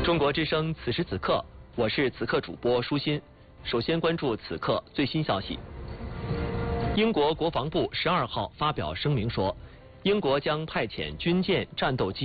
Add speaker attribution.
Speaker 1: 中国之声此时此刻，我是此刻主播舒心。首先关注此刻最新消息。英国国防部12号发表声明说，英国将派遣军舰、战斗机。